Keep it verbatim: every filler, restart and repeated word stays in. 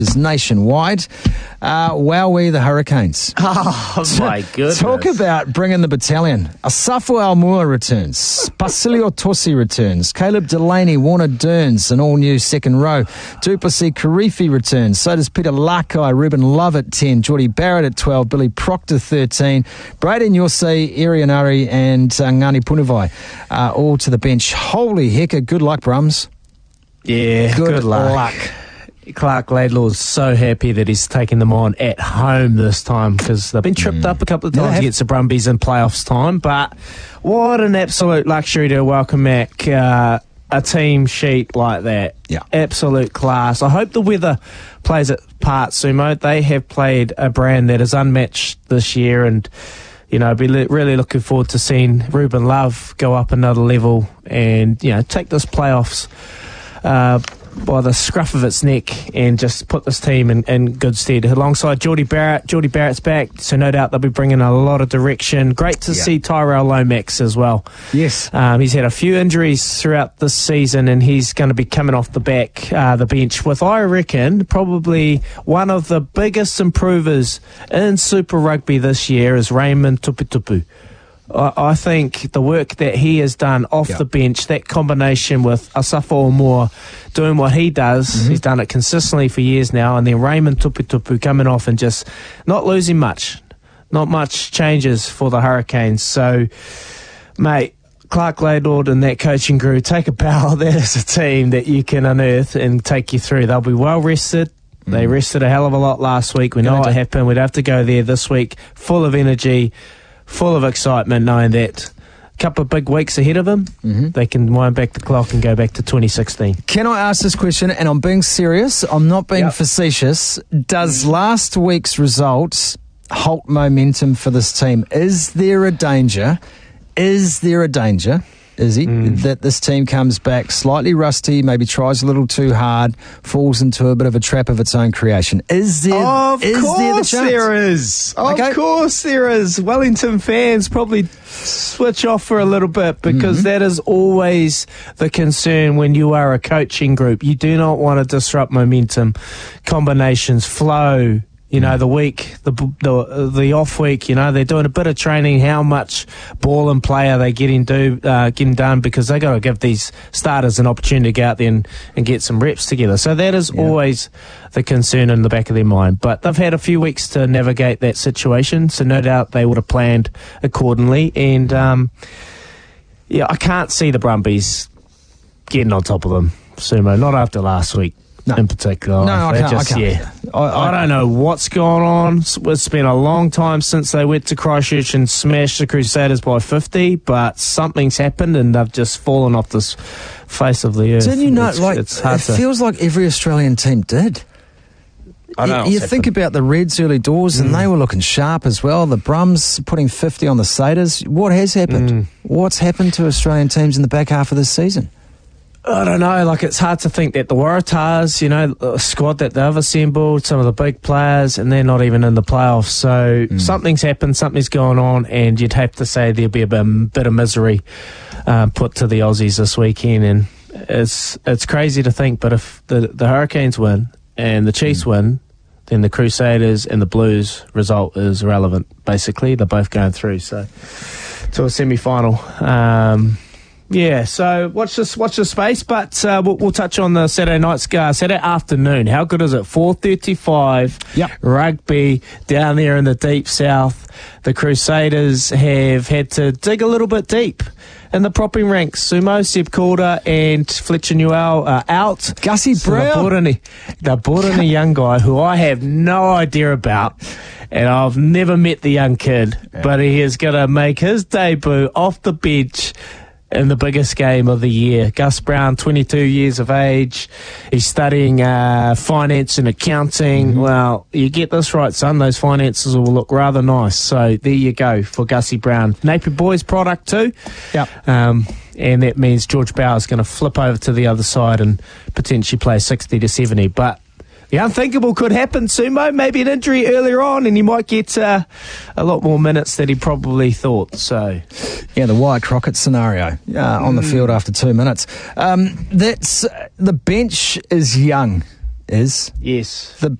is nationwide. Uh, wowee, the Hurricanes. Oh, my goodness. Talk about bringing the battalion. Asafo Aumua returns. Basilio Tosi returns. Caleb Delaney, Warner Dearns, an all-new second row. Duplessis Karifi returns. So does Peter Lakai, Ruben Love at ten, Geordie Barrett at twelve, Billy Proctor thirteen, Braden Yossei, Irianari and uh, Ngani Punavai uh, all to the bench. Holy heck, good luck, Brums. Yeah, good, good luck. luck. Clark Laidlaw's so happy that he's taking them on at home this time because they've been tripped mm. up a couple of times yeah, against the Brumbies in playoffs time. But what an absolute luxury to welcome back uh, a team sheet like that. Yeah. Absolute class. I hope the weather plays its part, Sumo. They have played a brand that is unmatched this year, and you know, be li- really looking forward to seeing Ruben Love go up another level and, you know, take this playoffs uh, by the scruff of its neck and just put this team in, in good stead. Alongside Geordie Barrett, Geordie Barrett's back, so no doubt they'll be bringing a lot of direction. Great to yeah. see Tyrell Lomax as well. Yes. Um, he's had a few injuries throughout this season and he's going to be coming off the back, uh, the bench with, I reckon, probably one of the biggest improvers in Super Rugby this year is Raymond Tuputupu. I think the work that he has done off yep. the bench, that combination with Asafo Aumua doing what he does, mm-hmm. he's done it consistently for years now, and then Raymond Tuputupu coming off and just not losing much, not much changes for the Hurricanes. So, mate, Clark Laidlaw and that coaching crew, take a bow. That is a team that you can unearth and take you through. They'll be well rested. Mm-hmm. They rested a hell of a lot last week. We know what happened. We'd have to go there this week, full of energy, full of excitement, knowing that a couple of big weeks ahead of them, mm-hmm. they can wind back the clock and go back to twenty sixteen. Can I ask this question, and I'm being serious, I'm not being yep. facetious. Does last week's results halt momentum for this team? Is there a danger, is there a danger, Izzy, mm. that this team comes back slightly rusty, maybe tries a little too hard, falls into a bit of a trap of its own creation? Is there, of is course there the chance? there is. Okay. Of course there is. Wellington fans probably switch off for a little bit because mm-hmm. that is always the concern when you are a coaching group. You do not want to disrupt momentum, combinations, flow. You know, the week, the the the off week, you know, they're doing a bit of training. How much ball and play are they getting do uh, getting done? Because they got to give these starters an opportunity to go out there and, and get some reps together. So that is yeah. always the concern in the back of their mind. But they've had a few weeks to navigate that situation, so no doubt they would have planned accordingly. And um, yeah, I can't see the Brumbies getting on top of them, Sumo. Not after last week. No. In particular. No, I can't. Just, I can't. Yeah. I, I, I don't know what's going on. It's been a long time since they went to Christchurch and smashed the Crusaders by fifty, but something's happened and they've just fallen off this face of the earth. Didn't you know, it's, like, it's hard it to, feels like every Australian team did. I know you you think about the Reds early doors and mm. they were looking sharp as well. The Brums putting fifty on the Satyrs. What has happened? Mm. What's happened to Australian teams in the back half of this season? I don't know, like it's hard to think that the Waratahs, you know, a squad that they've assembled, some of the big players, and they're not even in the playoffs. So mm. something's happened, something's going on, and you'd have to say there'll be a bit, bit of misery uh, put to the Aussies this weekend. And it's it's crazy to think, but if the, the Hurricanes win and the Chiefs mm. win, then the Crusaders and the Blues result is irrelevant, basically. They're both going through, so to a semi-final. Um Yeah, so watch this, watch this space, but uh, we'll, we'll touch on the Saturday night, uh, Saturday afternoon. How good is it? four thirty-five, yep. rugby down there in the deep south. The Crusaders have had to dig a little bit deep in the propping ranks. Sumo, Seb Calder and Fletcher Newell are out. Gussie so Brown. They brought in a, they brought in a young guy who I have no idea about. And I've never met the young kid, yeah. but he is going to make his debut off the bench in the biggest game of the year. Gus Brown, twenty-two years of age. He's studying uh, finance and accounting. Mm-hmm. Well, you get this right, son. Those finances will look rather nice. So there you go for Gussie Brown. Napier Boys product too. Yep. Um, and that means George Bower is going to flip over to the other side and potentially play sixty to seventy. But the unthinkable could happen, Sumo. Maybe an injury earlier on and he might get uh, a lot more minutes than he probably thought. So, yeah, the Wyatt Crockett scenario uh, on the field after two minutes. Um, that's uh, the bench is young. is Yes. the